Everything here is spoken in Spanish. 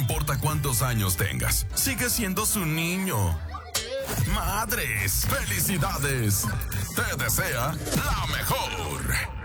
importa cuántos años tengas, sigue siendo su niño. Madres, felicidades. Te desea la mejor.